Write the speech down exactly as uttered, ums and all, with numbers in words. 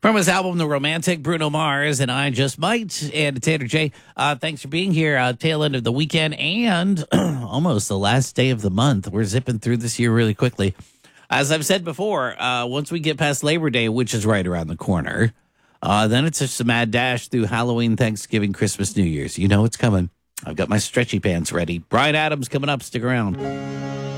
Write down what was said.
From his album, The Romantic, Bruno Mars and I Just Might. And Tanner J, uh, thanks for being here. Uh, tail end of the weekend and almost the last day of the month. We're zipping through this year really quickly. As I've said before, uh, once we get past Labor Day, which is right around the corner, uh, then it's just a mad dash through Halloween, Thanksgiving, Christmas, New Year's. You know it's coming. I've got my stretchy pants ready. Bryan Adams coming up. Stick around.